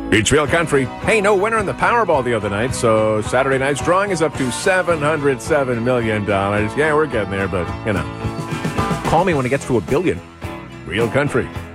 It's Real Country. Hey, no winner in the Powerball the other night, so Saturday night's drawing is up to $707 million. Yeah, we're getting there, but, Call me when it gets to $1 billion. Real Country.